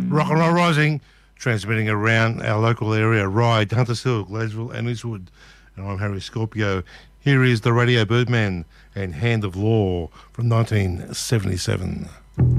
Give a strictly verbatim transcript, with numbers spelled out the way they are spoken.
Rock and Roll Rising, transmitting around our local area, Ryde, Hunters Hill, Gladesville and Eastwood. And I'm Harry Scorpio. Here is the Radio Birdman and Hand of Law from nineteen seventy-seven.